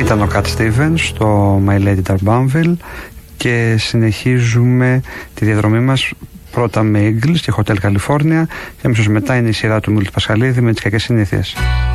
Ήταν ο Cat Stevens στο My Lady Darbanville και συνεχίζουμε τη διαδρομή μας πρώτα με Eagles και Hotel California και αμέσως μετά είναι η σειρά του Μίλτου Πασχαλίδη με τις κακές συνήθειες.